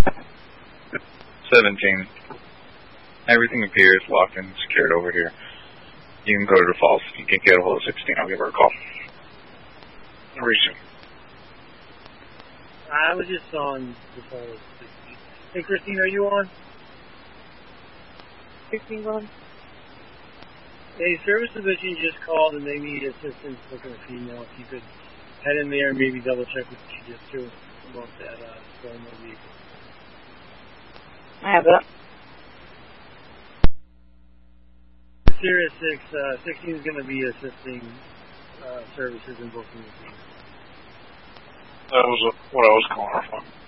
17. Everything appears locked and secured over here. You can go to the falls. If you can't get a hold of 16, I'll give her a call. Reach him. I was just on the phone with 16. Hey, Christine, are you on? 16 on? Hey, service division just called and they need assistance looking at female. If you could head in there and maybe double check what she just too about that stolen vehicle. I have that. Sirius 16 is going to be assisting services in booking the team. That was what I was calling her from.